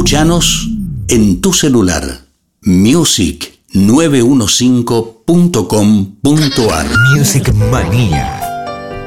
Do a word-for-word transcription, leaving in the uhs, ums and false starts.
Escuchanos en tu celular. music nueve uno cinco punto com punto ar. Music Manía.